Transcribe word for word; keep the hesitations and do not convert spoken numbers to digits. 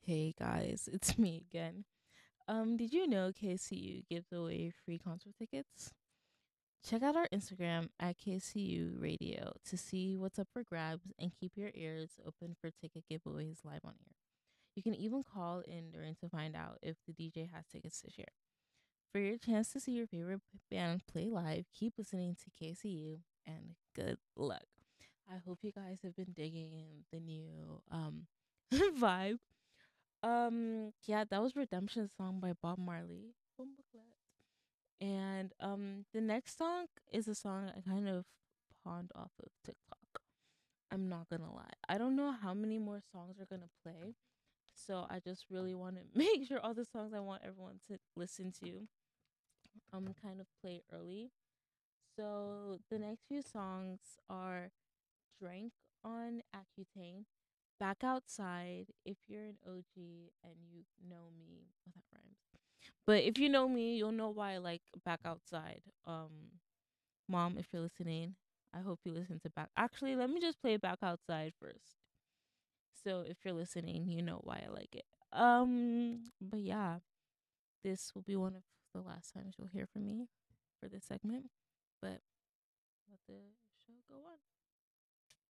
Hey guys, it's me again. Um, did you know K C U gives away free concert tickets? Check out our Instagram at K C U Radio to see what's up for grabs and keep your ears open for ticket giveaways live on air. You can even call in during to find out if the D J has tickets to share. For your chance to see your favorite p- band play live, keep listening to K C U and good luck. I hope you guys have been digging the new um vibe. Um, yeah, that was Redemption song by Bob Marley. Bumbleclad. And um the next song is a song I kind of pawned off of TikTok. I'm not gonna lie. I don't know how many more songs are gonna play. So I just really want to make sure all the songs I want everyone to listen to um kind of play early. So the next few songs are Drank on Accutane, Back Outside, If You're an O G and You Know Me. Oh, that rhymes. But if you know me, you'll know why I like Back Outside. Um, Mom, if you're listening, I hope you listen to Back. Actually, let me just play Back Outside first. So if you're listening, you know why I like it. Um, but yeah, this will be one of the last times you'll hear from me for this segment. But let the show go on.